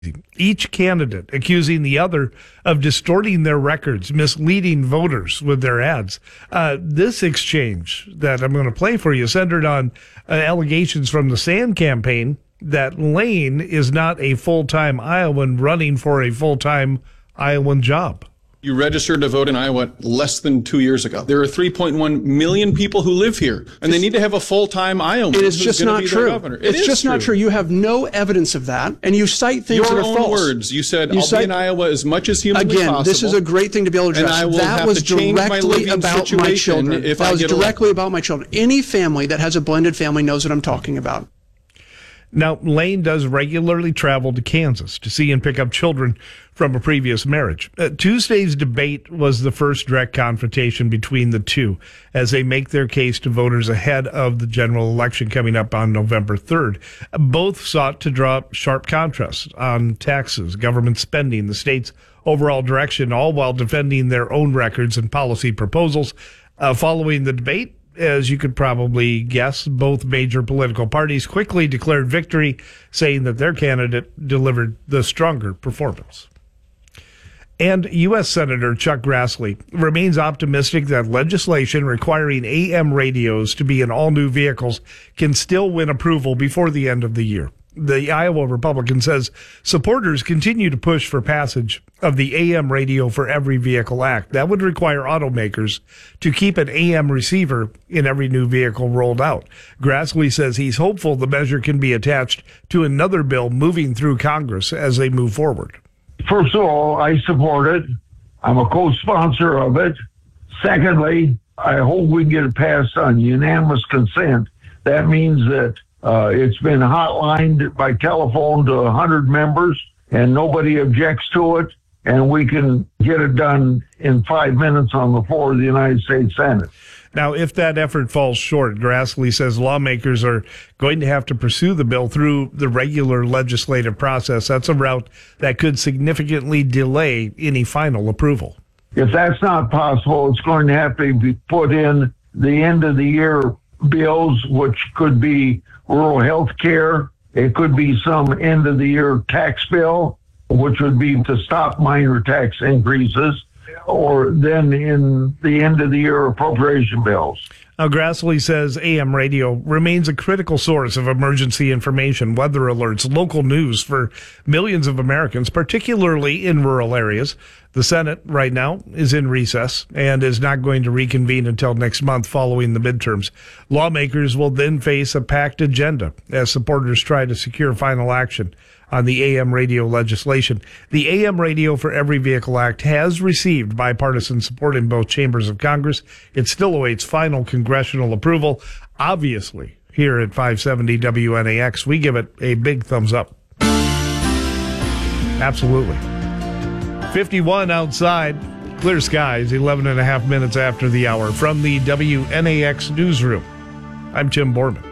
each candidate accusing the other of distorting their records, misleading voters with their ads. This exchange that I'm going to play for you centered on allegations from the Sand campaign that Lane is not a full-time Iowan running for a full-time Iowan job. You registered to vote in Iowa less than 2 years ago. There are 3.1 million people who live here, and they need to have a full-time Iowan. It is just not true. It's just not true. You have no evidence of that, and you cite things that are false. Your own words. You said, I'll be in Iowa as much as humanly possible. Again, this is a great thing to be able to address. That was directly about my children. That was directly about my children. Any family that has a blended family knows what I'm talking about. Now, Lane does regularly travel to Kansas to see and pick up children from a previous marriage. Tuesday's debate was the first direct confrontation between the two as they make their case to voters ahead of the general election coming up on November 3rd. Both sought to draw sharp contrasts on taxes, government spending, the state's overall direction, all while defending their own records and policy proposals. Following the debate, as you could probably guess, both major political parties quickly declared victory, saying that their candidate delivered the stronger performance. And U.S. Senator Chuck Grassley remains optimistic that legislation requiring AM radios to be in all new vehicles can still win approval before the end of the year. The Iowa Republican says supporters continue to push for passage of the AM Radio for Every Vehicle Act. That would require automakers to keep an AM receiver in every new vehicle rolled out. Grassley says he's hopeful the measure can be attached to another bill moving through Congress as they move forward. First of all, I support it. I'm a co-sponsor of it. Secondly, I hope we can get it passed on unanimous consent. That means that it's been hotlined by telephone to 100 members, and nobody objects to it, and we can get it done in 5 minutes on the floor of the United States Senate. Now, if that effort falls short, Grassley says lawmakers are going to have to pursue the bill through the regular legislative process. That's a route that could significantly delay any final approval. If that's not possible, it's going to have to be put in the end of the year bills, which could be rural health care. It could be some end of the year tax bill, which would be to stop minor tax increases, or then in the end of the year appropriation bills. Now, Grassley says AM radio remains a critical source of emergency information, weather alerts, local news for millions of Americans, particularly in rural areas. The Senate right now is in recess and is not going to reconvene until next month following the midterms. Lawmakers will then face a packed agenda as supporters try to secure final action on the AM radio legislation. The AM Radio for Every Vehicle Act has received bipartisan support in both chambers of Congress. It still awaits final congressional approval. Obviously, here at 570 WNAX, we give it a big thumbs up. Absolutely. 51 outside, clear skies, 11 and a half minutes after the hour. From the WNAX newsroom, I'm Tim Borman.